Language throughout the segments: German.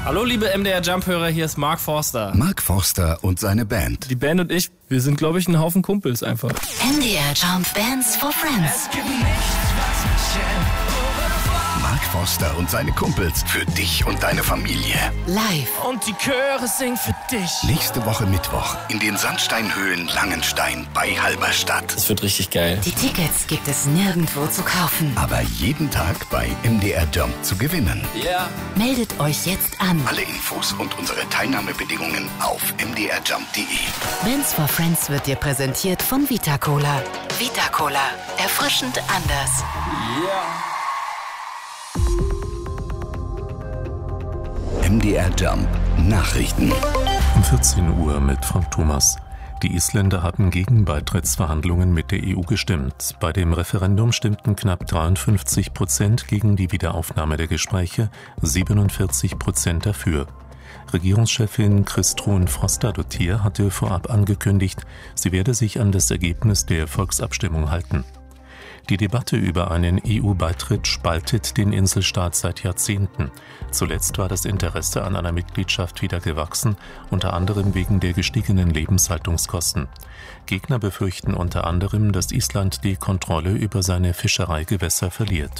Hallo liebe MDR Jump-Hörer, hier ist Mark Forster. Mark Forster und seine Band. Die Band und ich, wir sind glaube ich ein Haufen Kumpels einfach. MDR Jump Bands for Friends. Mark Forster und seine Kumpels für dich und deine Familie. Live. Und die Chöre singen für dich. Nächste Woche Mittwoch in den Sandsteinhöhen Langenstein bei Halberstadt. Das wird richtig geil. Die Tickets gibt es nirgendwo zu kaufen. Aber jeden Tag bei MDR Jump zu gewinnen. Ja. Yeah. Meldet euch jetzt an. Alle Infos und unsere Teilnahmebedingungen auf mdrjump.de. Bands for Friends wird dir präsentiert von Vita Cola. Vita Cola. Erfrischend anders. Ja. Yeah. MDR Jump Nachrichten. Um 14 Uhr mit Frank Thomas. Die Isländer haben gegen Beitrittsverhandlungen mit der EU gestimmt. Bei dem Referendum stimmten knapp 53% gegen die Wiederaufnahme der Gespräche, 47% dafür. Regierungschefin Kristrún Frostadóttir hatte vorab angekündigt, sie werde sich an das Ergebnis der Volksabstimmung halten. Die Debatte über einen EU-Beitritt spaltet den Inselstaat seit Jahrzehnten. Zuletzt war das Interesse an einer Mitgliedschaft wieder gewachsen, unter anderem wegen der gestiegenen Lebenshaltungskosten. Gegner befürchten unter anderem, dass Island die Kontrolle über seine Fischereigewässer verliert.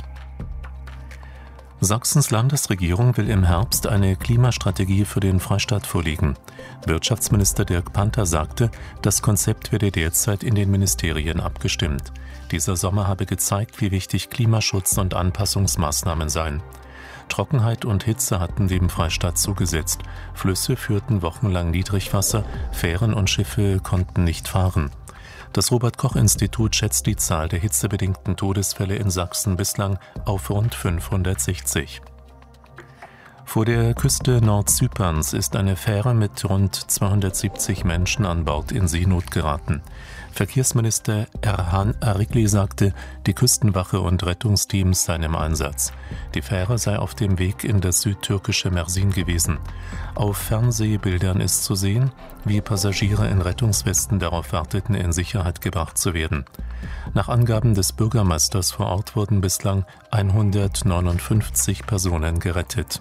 Sachsens Landesregierung will im Herbst eine Klimastrategie für den Freistaat vorlegen. Wirtschaftsminister Dirk Panther sagte, das Konzept werde derzeit in den Ministerien abgestimmt. Dieser Sommer habe gezeigt, wie wichtig Klimaschutz und Anpassungsmaßnahmen seien. Trockenheit und Hitze hatten dem Freistaat zugesetzt. Flüsse führten wochenlang Niedrigwasser, Fähren und Schiffe konnten nicht fahren. Das Robert-Koch-Institut schätzt die Zahl der hitzebedingten Todesfälle in Sachsen bislang auf rund 560. Vor der Küste Nordzyperns ist eine Fähre mit rund 270 Menschen an Bord in Seenot geraten. Verkehrsminister Erhan Arikli sagte, die Küstenwache und Rettungsteams seien im Einsatz. Die Fähre sei auf dem Weg in das südtürkische Mersin gewesen. Auf Fernsehbildern ist zu sehen, wie Passagiere in Rettungswesten darauf warteten, in Sicherheit gebracht zu werden. Nach Angaben des Bürgermeisters vor Ort wurden bislang 159 Personen gerettet.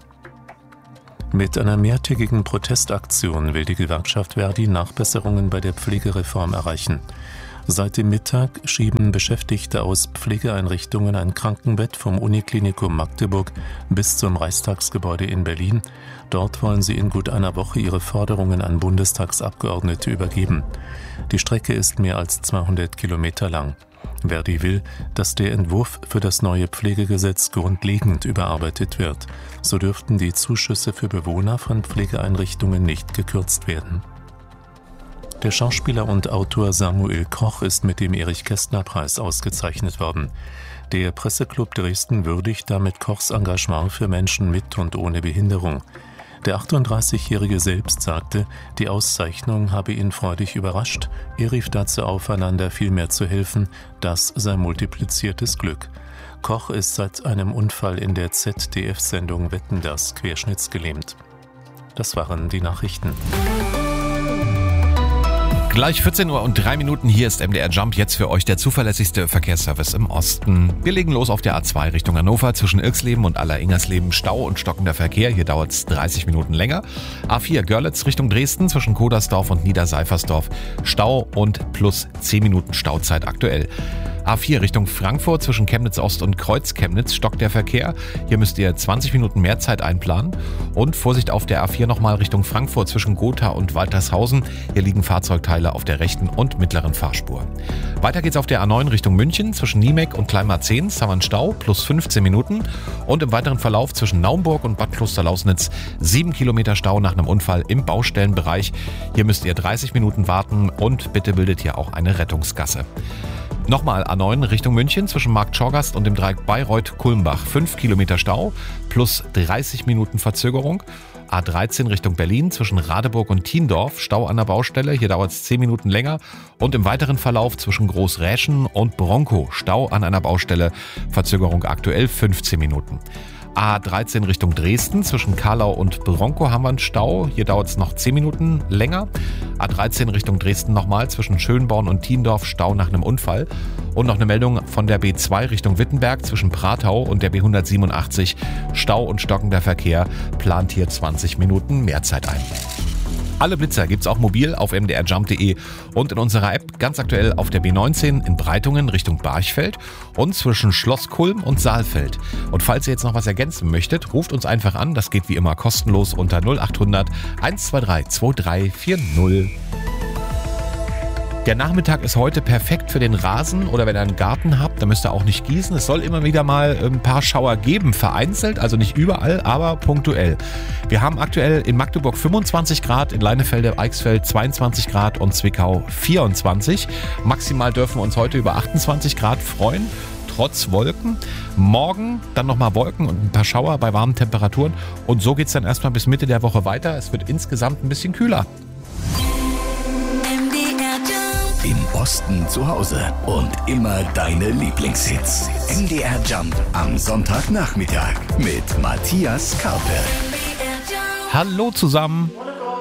Mit einer mehrtägigen Protestaktion will die Gewerkschaft Verdi Nachbesserungen bei der Pflegereform erreichen. Seit dem Mittag schieben Beschäftigte aus Pflegeeinrichtungen ein Krankenbett vom Uniklinikum Magdeburg bis zum Reichstagsgebäude in Berlin. Dort wollen sie in gut einer Woche ihre Forderungen an Bundestagsabgeordnete übergeben. Die Strecke ist mehr als 200 Kilometer lang. Verdi will, dass der Entwurf für das neue Pflegegesetz grundlegend überarbeitet wird. So dürften die Zuschüsse für Bewohner von Pflegeeinrichtungen nicht gekürzt werden. Der Schauspieler und Autor Samuel Koch ist mit dem Erich-Kästner-Preis ausgezeichnet worden. Der Presseclub Dresden würdigt damit Kochs Engagement für Menschen mit und ohne Behinderung. Der 38-Jährige selbst sagte, die Auszeichnung habe ihn freudig überrascht. Er rief dazu auf, einander viel mehr zu helfen. Das sei multipliziertes Glück. Koch ist seit einem Unfall in der ZDF-Sendung Wetten, dass querschnittsgelähmt. Das waren die Nachrichten. Gleich 14:03 Uhr, hier ist MDR Jump, jetzt für euch der zuverlässigste Verkehrsservice im Osten. Wir legen los auf der A2 Richtung Hannover, zwischen Irxleben und Aller-Ingersleben Stau und stockender Verkehr, hier dauert es 30 Minuten länger. A4 Görlitz Richtung Dresden, zwischen Kodersdorf und Niederseifersdorf Stau und plus 10 Minuten Stauzeit aktuell. A4 Richtung Frankfurt, zwischen Chemnitz Ost und Kreuz-Chemnitz stockt der Verkehr. Hier müsst ihr 20 Minuten mehr Zeit einplanen. Und Vorsicht auf der A4 nochmal Richtung Frankfurt, zwischen Gotha und Waltershausen. Hier liegen Fahrzeugteile auf der rechten und mittleren Fahrspur. Weiter geht's auf der A9 Richtung München, zwischen Niemek und Kleinmarzehn, Stau, plus 15 Minuten. Und im weiteren Verlauf zwischen Naumburg und Bad Klosterlausnitz 7 Kilometer Stau nach einem Unfall im Baustellenbereich. Hier müsst ihr 30 Minuten warten und bitte bildet hier auch eine Rettungsgasse. Nochmal A9 Richtung München, zwischen Marktschorgast und dem Dreieck Bayreuth-Kulmbach 5 Kilometer Stau plus 30 Minuten Verzögerung. A13 Richtung Berlin, zwischen Radeburg und Thiendorf Stau an der Baustelle, hier dauert es 10 Minuten länger. Und im weiteren Verlauf zwischen Großräschen und Bronkow Stau an einer Baustelle, Verzögerung aktuell 15 Minuten. A13 Richtung Dresden, zwischen Karlau und Bronkow haben wir einen Stau. Hier dauert es noch 10 Minuten länger. A13 Richtung Dresden nochmal, zwischen Schönborn und Thiendorf, Stau nach einem Unfall. Und noch eine Meldung von der B2 Richtung Wittenberg, zwischen Pratau und der B187. Stau und stockender Verkehr, plant hier 20 Minuten Mehrzeit ein. Alle Blitzer gibt's auch mobil auf mdrjump.de und in unserer App, ganz aktuell auf der B19 in Breitungen Richtung Barchfeld und zwischen Schloss Kulm und Saalfeld. Und falls ihr jetzt noch was ergänzen möchtet, ruft uns einfach an. Das geht wie immer kostenlos unter 0800 123 2340. Der Nachmittag ist heute perfekt für den Rasen oder wenn ihr einen Garten habt, dann müsst ihr auch nicht gießen. Es soll immer wieder mal ein paar Schauer geben, vereinzelt, also nicht überall, aber punktuell. Wir haben aktuell in Magdeburg 25 Grad, in Leinefelde-Eichsfeld 22 Grad und Zwickau 24. Maximal dürfen wir uns heute über 28 Grad freuen, trotz Wolken. Morgen dann nochmal Wolken und ein paar Schauer bei warmen Temperaturen. Und so geht es dann erstmal bis Mitte der Woche weiter. Es wird insgesamt ein bisschen kühler. Im Osten zu Hause und immer deine Lieblingshits. MDR Jump am Sonntagnachmittag mit Matthias Karpe. Hallo zusammen.